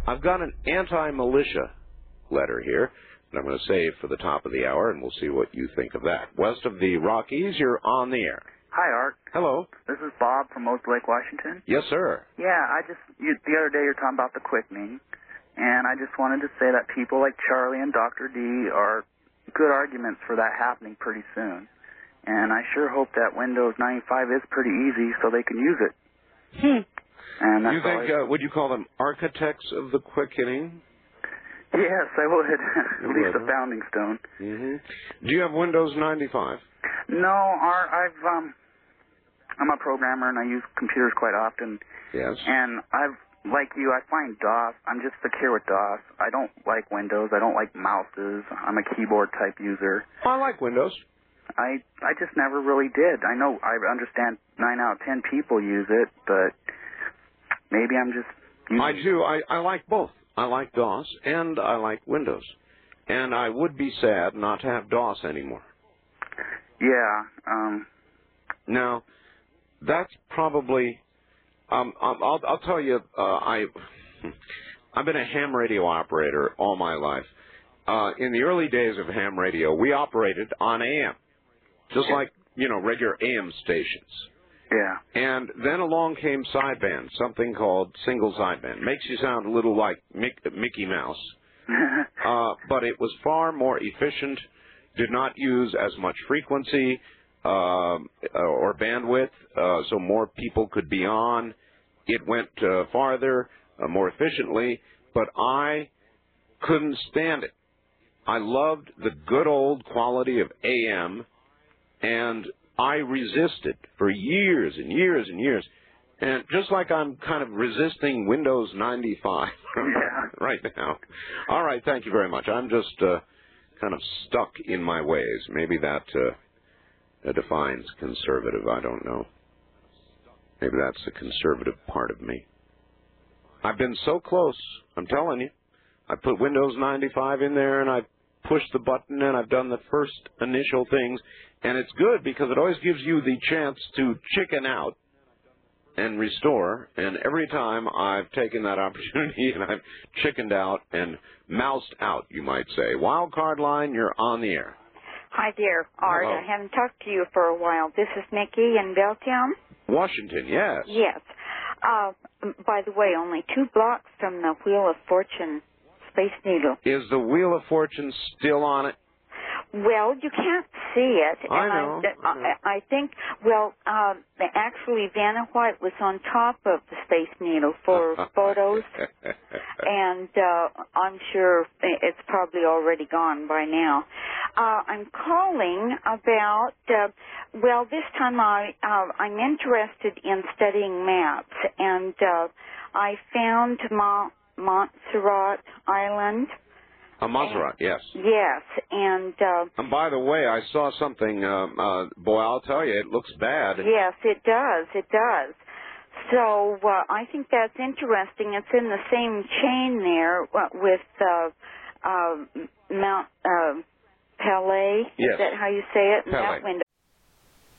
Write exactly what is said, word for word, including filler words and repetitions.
I've got an anti-militia letter here that I'm going to save for the top of the hour, and we'll see what you think of that. West of the Rockies, you're on the air. Hi, Art. Hello. This is Bob from Oast Lake, Washington. Yes, sir. Yeah, I just, you, the other day you were talking about the quickening, and I just wanted to say that people like Charlie and Doctor D are good arguments for that happening pretty soon. And I sure hope that Windows ninety-five is pretty easy so they can use it. Hmm. And that's you think, I, uh, would you call them architects of the quickening? Yes, I would. At least would, a huh? founding stone. Mm-hmm. Do you have Windows ninety-five? No, Art, I've, um, I'm a programmer and I use computers quite often. Yes. And I've, like you, I find DOS, I'm just secure with DOS. I don't like Windows. I don't like mouses. I'm a keyboard type user. I like Windows. I I just never really did. I know I understand nine out of ten people use it, but maybe I'm just using I do. I, I like both. I like DOS and I like Windows. And I would be sad not to have DOS anymore. Yeah. Um. Now, that's probably. Um. I'll I'll tell you. Uh, I. I've been a ham radio operator all my life. Uh, in the early days of ham radio, we operated on A M. Just like, you know, regular A M stations. Yeah. And then along came sideband, something called single sideband. Makes you sound a little like Mick, Mickey Mouse. uh, but it was far more efficient, did not use as much frequency uh, or bandwidth, uh, so more people could be on. It went uh, farther, uh, more efficiently, but I couldn't stand it. I loved the good old quality of A M, and I resisted for years and years and years. And just like I'm kind of resisting Windows ninety-five yeah. right now. All right, thank you very much. I'm just uh, kind of stuck in my ways. Maybe that uh, defines conservative. I don't know. Maybe that's the conservative part of me. I've been so close, I'm telling you. I put Windows ninety-five in there, and I pushed the button, and I've done the first initial things. And it's good because it always gives you the chance to chicken out and restore. And every time I've taken that opportunity and I've chickened out and moused out, you might say. Wild card line, you're on the air. Hi, dear Art. Hello. I haven't talked to you for a while. This is Mickey in Belltown. Washington, yes. Yes. Uh, by the way, only two blocks from the Wheel of Fortune Space Needle. Is the Wheel of Fortune still on it? Well, you can't see it. I and know. I, I, I think, well, uh, actually, Vanna White was on top of the Space Needle for photos, and uh, I'm sure it's probably already gone by now. Uh, I'm calling about, uh, well, this time I, uh, I'm interested in studying maps, and uh, I found Mont- Montserrat Island. A Montserrat, yes. Yes, and... Uh, and by the way, I saw something, uh, uh, boy, I'll tell you, it looks bad. Yes, it does, it does. So uh, I think that's interesting. It's in the same chain there uh, with uh, uh, Mount uh, Pelée. Yes. Is that how you say it? Pelée. That, wind-